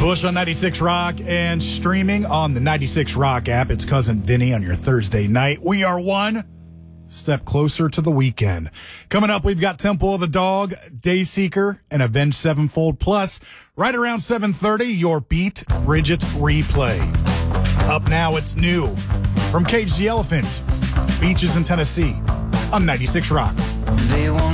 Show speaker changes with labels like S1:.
S1: Bush on 96 Rock and streaming on the 96 Rock app. It's Cousin Vinny on your Thursday night. We are one step closer to the weekend. Coming up, we've got Temple of the Dog, Dayseeker, and Avenged Sevenfold. Plus, right around 7:30, your Beat Bridget replay. Up now, it's new from Cage the Elephant, Beaches in Tennessee on 96 Rock.
S2: They won't